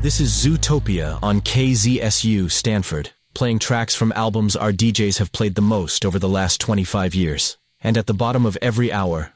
This is Zootopia on KZSU Stanford, playing tracks from albums our DJs have played the most over the last 25 years. And at the bottom of every hour,